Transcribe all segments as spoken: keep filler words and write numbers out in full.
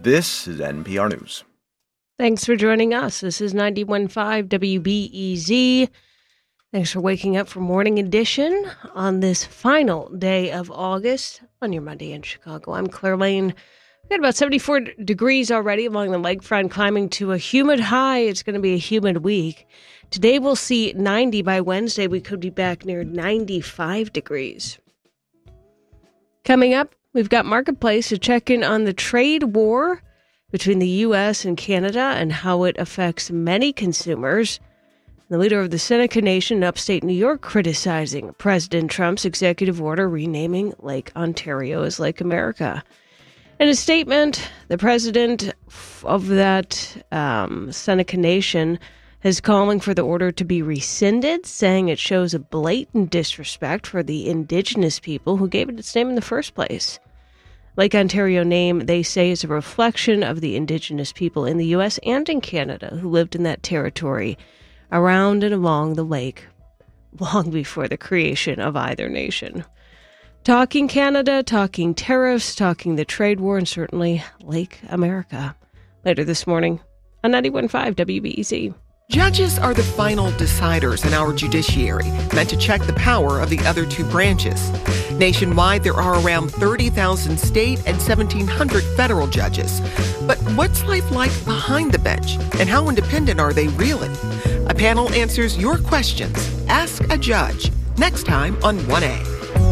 This is N P R News. Thanks for joining us. This is ninety-one point five W B E Z. Thanks for waking up for Morning Edition on this final day of August on your Monday in Chicago. I'm Claire Lane. We've got about seventy-four degrees already along the lakefront, climbing to a humid high. It's going to be a humid week. Today we'll see ninety. By Wednesday, we could be back near ninety-five degrees. Coming up, we've got Marketplace to check in on the trade war between the U S and Canada and how it affects many consumers. The leader of the Seneca Nation in upstate New York criticizing President Trump's executive order renaming Lake Ontario as Lake America. In a statement, the president of that um, Seneca Nation is calling for the order to be rescinded, saying it shows a blatant disrespect for the indigenous people who gave it its name in the first place. Lake Ontario name, they say, is a reflection of the indigenous people in the U S and in Canada who lived in that territory around and along the lake long before the creation of either nation. Talking Canada, talking tariffs, talking the trade war, and certainly Lake America. Later this morning on ninety-one point five W B E Z. Judges are the final deciders in our judiciary, meant to check the power of the other two branches. Nationwide, there are around thirty thousand state and seventeen hundred federal judges. But what's life like behind the bench, and how independent are they really? A panel answers your questions. Ask a Judge, next time on one A.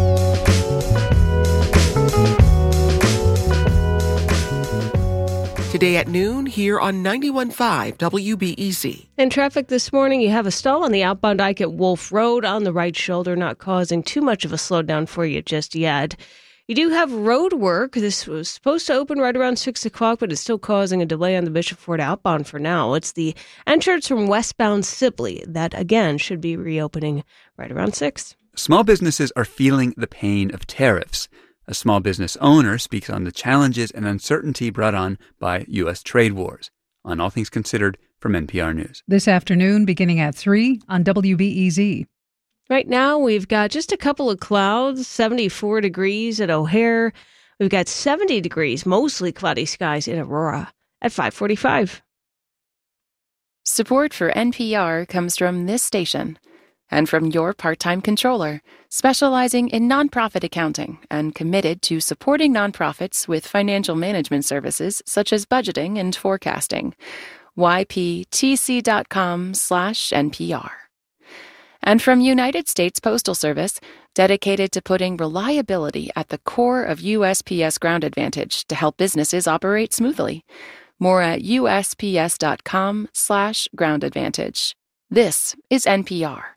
Today at noon, here on ninety-one point five W B E Z. In traffic this morning, you have a stall on the outbound Ike at Wolf Road on the right shoulder, not causing too much of a slowdown for you just yet. You do have road work. This was supposed to open right around six o'clock, but it's still causing a delay on the Bishop Ford outbound for now. It's the entrance from westbound Sibley that, again, should be reopening right around six. Small businesses are feeling the pain of tariffs. A small business owner speaks on the challenges and uncertainty brought on by U S trade wars. On All Things Considered from N P R News. This afternoon, beginning at three on W B E Z. Right now, we've got just a couple of clouds, seventy-four degrees at O'Hare. We've got seventy degrees, mostly cloudy skies in Aurora at five forty-five. Support for N P R comes from this station and from your part-time controller, specializing in nonprofit accounting and committed to supporting nonprofits with financial management services such as budgeting and forecasting. Y P T C dot com slash N P R. And from United States Postal Service, dedicated to putting reliability at the core of U S P S Ground Advantage to help businesses operate smoothly. More at U S P S dot com slash Ground Advantage. This is N P R.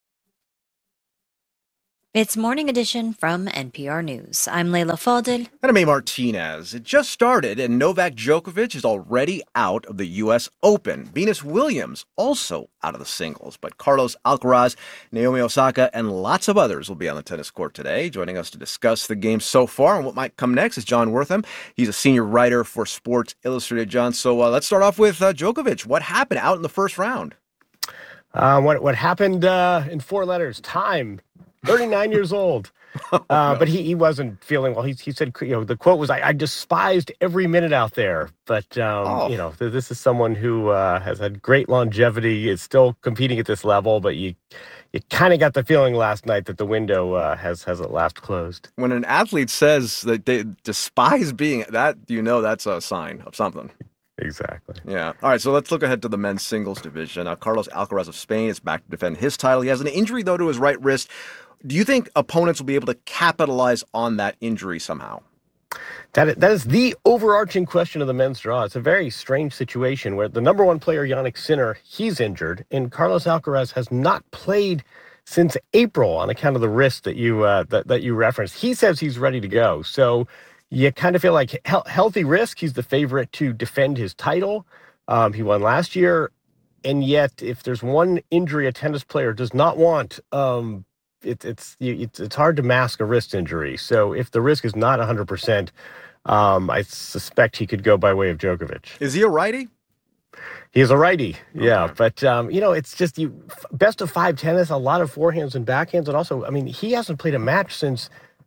It's Morning Edition from N P R News. I'm Leila Fadel. And I'm A. Martinez. It just started, and Novak Djokovic is already out of the U S Open. Venus Williams also out of the singles. But Carlos Alcaraz, Naomi Osaka, and lots of others will be on the tennis court today. Joining us to discuss the game so far and what might come next is John Wortham. He's a senior writer for Sports Illustrated. John, so uh, let's start off with uh, Djokovic. What happened out in the first round? Uh, what, what happened uh, in four letters? Time. thirty-nine years old. Uh, but he, he wasn't feeling well. He, he said, you know, the quote was, I, I despised every minute out there. But, um, oh. you know, th- this is someone who uh, has had great longevity, is still competing at this level. But you you kind of got the feeling last night that the window uh, has, has at last closed. When an athlete says that they despise being that, you know that's a sign of something. Exactly. Yeah. All right, so let's look ahead to the men's singles division. Uh, Carlos Alcaraz of Spain is back to defend his title. He has an injury, though, to his right wrist. Do you think opponents will be able to capitalize on that injury somehow? That that is the overarching question of the men's draw. It's a very strange situation where the number one player, Jannik Sinner, he's injured, and Carlos Alcaraz has not played since April on account of the wrist that you uh, that, that you referenced. He says he's ready to go. So you kind of feel like he- healthy risk. He's the favorite to defend his title. Um, he won last year. And yet, if there's one injury a tennis player does not want, um, it, it's, it's it's hard to mask a wrist injury. So if the risk is not one hundred percent, um, I suspect he could go by way of Djokovic. Is he a righty? He's a righty, yeah. Okay. But, um, you know, it's just you best of five tennis, a lot of forehands and backhands. And also, I mean, he hasn't played a match since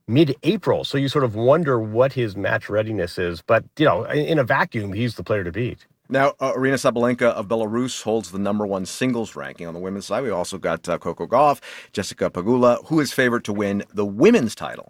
mid-April. So you sort of wonder what his match readiness is. But, you know, in a vacuum, he's the player to beat. Now, uh, Aryna Sabalenka of Belarus holds the number one singles ranking on the women's side. We also got uh, Coco Gauff, Jessica Pegula, who is favored to win the women's title.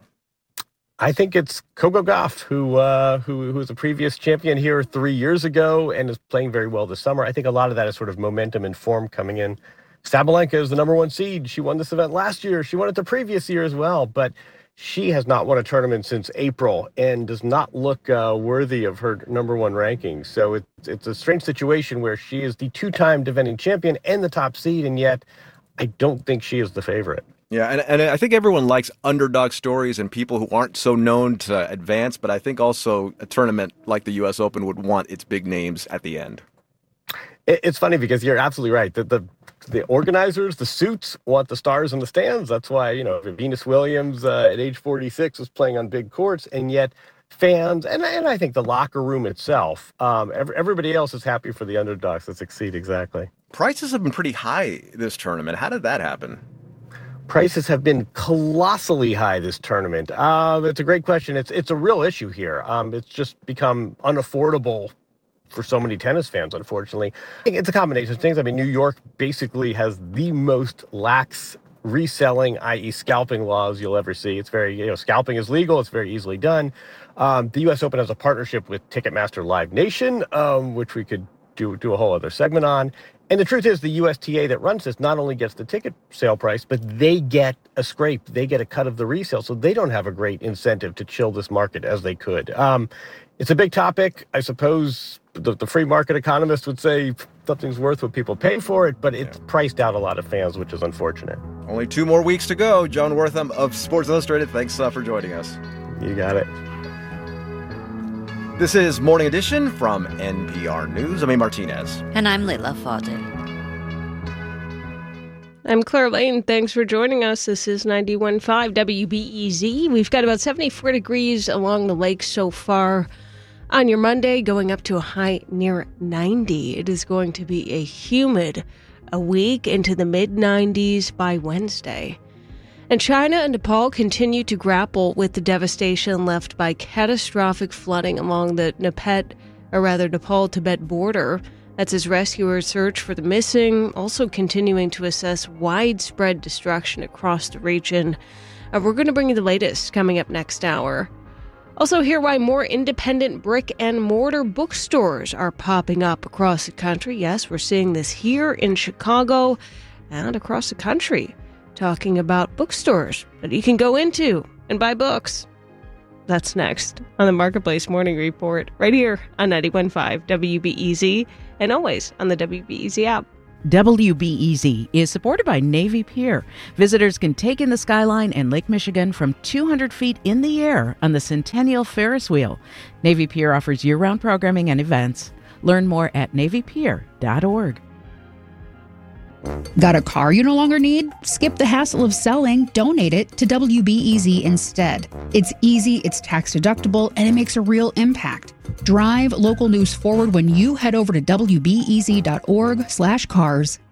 I think it's Coco Gauff, who, uh, who who was a previous champion here three years ago and is playing very well this summer. I think a lot of that is sort of momentum and form coming in. Sabalenka is the number one seed. She won this event last year. She won it the previous year as well, but she has not won a tournament since April and does not look uh, worthy of her number one ranking. So it's, it's a strange situation where she is the two-time defending champion and the top seed, and yet I don't think she is the favorite. Yeah, and, and I think everyone likes underdog stories and people who aren't so known to advance, but I think also a tournament like the U S Open would want its big names at the end. It, it's funny because you're absolutely right. The, the The organizers, the suits, want the stars in the stands. That's why, you know, Venus Williams uh, at age forty-six was playing on big courts, and yet fans, and, and I think the locker room itself, um, every, everybody else is happy for the underdogs to succeed, exactly. Prices have been pretty high this tournament. How did that happen? Prices have been colossally high this tournament. Uh, it's a great question. It's it's a real issue here. Um, it's just become unaffordable for so many tennis fans, unfortunately. I think it's a combination of things. I mean, New York basically has the most lax reselling, that is scalping laws you'll ever see. It's very, you know, scalping is legal. It's very easily done. Um, the U S Open has a partnership with Ticketmaster Live Nation, um, which we could do, do a whole other segment on. And the truth is the U S T A that runs this not only gets the ticket sale price, but they get a scrape. They get a cut of the resale. So they don't have a great incentive to chill this market as they could. Um, it's a big topic. I suppose the, the free market economist would say something's worth what people pay for it, but it's priced out a lot of fans, which is unfortunate. Only two more weeks to go. Joan Wortham of Sports Illustrated, thanks uh, for joining us. You got it. This is Morning Edition from N P R News. I'm A. Martinez. And I'm Leila Fadel. I'm Claire Lane. Thanks for joining us. This is ninety-one point five W B E Z. We've got about seventy-four degrees along the lake so far on your Monday, going up to a high near ninety. It is going to be a humid a week into the mid nineties by Wednesday. And China and Nepal continue to grapple with the devastation left by catastrophic flooding along the Nepet, or rather Nepal-Tibet border. That's as rescuers search for the missing, also continuing to assess widespread destruction across the region. Uh, we're going to bring you the latest coming up next hour. Also hear why more independent brick and mortar bookstores are popping up across the country. Yes, we're seeing this here in Chicago and across the country. Talking about bookstores that you can go into and buy books. That's next on the Marketplace Morning Report, right here on ninety-one point five W B E Z, and always on the W B E Z app. W B E Z is supported by Navy Pier. Visitors can take in the skyline and Lake Michigan from two hundred feet in the air on the Centennial Ferris Wheel. Navy Pier offers year-round programming and events. Learn more at navy pier dot org. Got a car you no longer need? Skip the hassle of selling, donate it to W B E Z instead. It's easy, it's tax deductible, and it makes a real impact. Drive local news forward when you head over to W B E Z dot org slash cars.